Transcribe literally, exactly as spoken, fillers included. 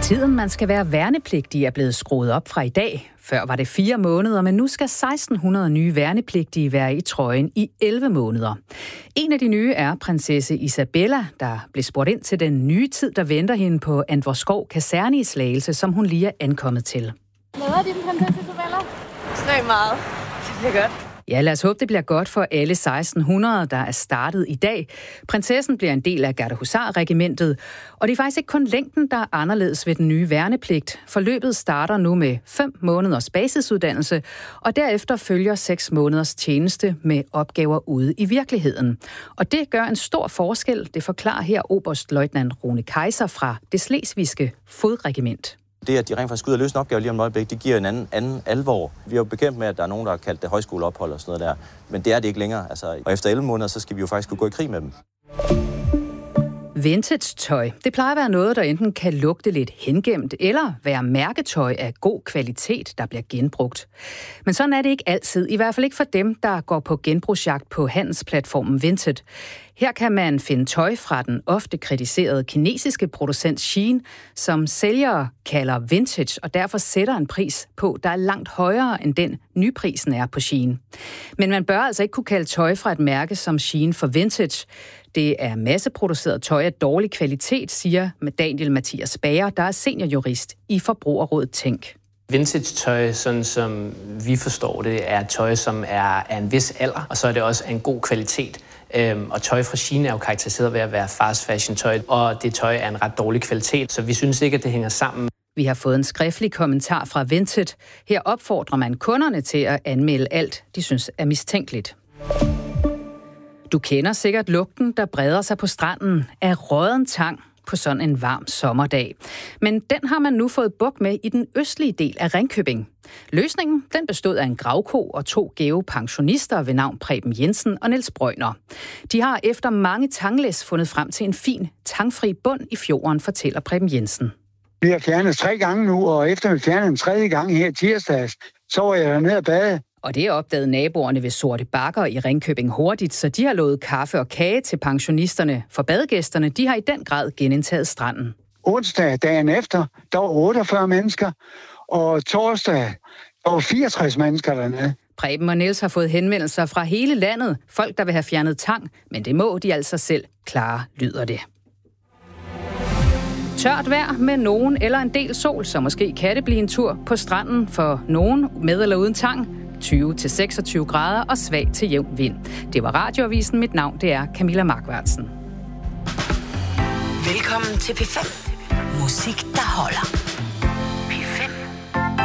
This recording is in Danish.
Tiden, man skal være værnepligtig, er blevet skruet op fra i dag. Før var det fire måneder, men nu skal seksten hundrede nye værnepligtige være i trøjen i elleve måneder. En af de nye er prinsesse Isabella, der blev spurgt ind til den nye tid, der venter hende på Antvorskov Kaserne i Slagelse, som hun lige er ankommet til. Glæder din prinsesse Isabella? Ekstremt meget. Det bliver godt. Ja, lad os håbe, det bliver godt for alle seksten hundrede, der er startet i dag. Prinsessen bliver en del af Gardehusarregimentet, og det er faktisk ikke kun længden, der er anderledes ved den nye værnepligt. Forløbet starter nu med fem måneders basisuddannelse, og derefter følger seks måneders tjeneste med opgaver ude i virkeligheden. Og det gør en stor forskel, det forklarer her oberstløjtnant Rune Kaiser fra det slesvigske fodregiment. Det, at de rent faktisk skal ud og løse en opgave lige om et øjeblik, det giver en anden, anden alvor. Vi er jo bekendt med, at der er nogen, der har kaldt det højskoleophold og sådan noget der. Men det er det ikke længere. Altså, og efter elleve måneder, så skal vi jo faktisk kunne gå i krig med dem. Vintage-tøj. Det plejer at være noget, der enten kan lugte lidt hengemt, eller være mærketøj af god kvalitet, der bliver genbrugt. Men sådan er det ikke altid, i hvert fald ikke for dem, der går på genbrugsjagt på handelsplatformen Vinted. Her kan man finde tøj fra den ofte kritiserede kinesiske producent Shein, som sælgere kalder vintage, og derfor sætter en pris på, der er langt højere end den nyprisen er på Shein. Men man bør altså ikke kunne kalde tøj fra et mærke som Shein for vintage. Det er masseproduceret tøj af dårlig kvalitet, siger Daniel Mathias Bager, der er seniorjurist i Forbrugerrådet Tænk. Vintage-tøj, sådan som vi forstår det, er tøj, som er af en vis alder, og så er det også af en god kvalitet. Øhm, og tøj fra Shein er jo karakteriseret ved at være fast fashion tøj, og det tøj er en ret dårlig kvalitet, så vi synes ikke, at det hænger sammen. Vi har fået en skriftlig kommentar fra Vinted. Her opfordrer man kunderne til at anmelde alt, de synes er mistænkeligt. Du kender sikkert lugten, der breder sig på stranden af rådden tang på sådan en varm sommerdag. Men den har man nu fået bugt med i den østlige del af Ringkøbing. Løsningen den bestod af en gravko og to gæve pensionister ved navn Preben Jensen og Niels Brøgner. De har efter mange tanglæs fundet frem til en fin, tangfri bund i fjorden, fortæller Preben Jensen. Vi har fjernet tre gange nu, og efter vi fjernede en tredje gang her tirsdags, så var jeg dernede og bade. Og det opdagede naboerne ved Sorte Bakker i Ringkøbing hurtigt, så de har lovet kaffe og kage til pensionisterne. For badegæsterne, de har i den grad genindtaget stranden. Onsdag dagen efter, der var otteogfyrre mennesker, og torsdag, der var fireogtres mennesker dernede. Preben og Niels har fået henvendelser fra hele landet. Folk, der vil have fjernet tang, men det må de altså selv klare, lyder det. Tørt vejr med nogen eller en del sol, så måske kan det blive en tur på stranden for nogen med eller uden tang. tyve til seksogtyve grader og svag til jævn vind. Det var Radioavisen. Mit navn det er Camilla Markværtsen. Velkommen til P fem. Musik, der holder.